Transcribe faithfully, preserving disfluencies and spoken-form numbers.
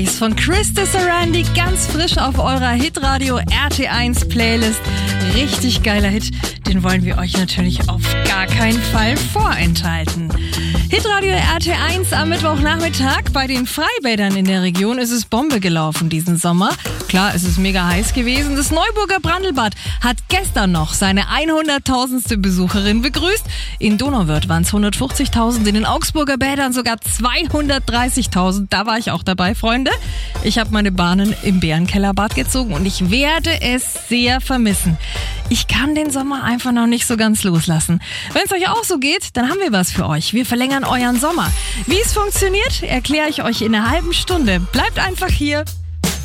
Von Krista Sarandi, ganz frisch auf eurer Hitradio R T eins Playlist. Richtig geiler Hit, den wollen wir euch natürlich auf gar keinen Fall vorenthalten. Hitradio R T eins am Mittwochnachmittag. Bei den Freibädern in der Region ist es Bombe gelaufen diesen Sommer. Klar, es ist mega heiß gewesen. Das Neuburger Brandlbad hat gestern noch seine hunderttausendste Besucherin begrüßt. In Donauwörth waren es hundertfünfzigtausend, in den Augsburger Bädern sogar zweihundertdreißigtausend. Da war ich auch dabei, Freunde. Ich habe meine Bahnen im Bärenkellerbad gezogen und ich werde es sehr vermissen. Ich kann den Sommer einfach noch nicht so ganz loslassen. Wenn es euch auch so geht, dann haben wir was für euch. Wir verlängern euren Sommer. Wie es funktioniert, erkläre ich euch in einer halben Stunde. Bleibt einfach hier.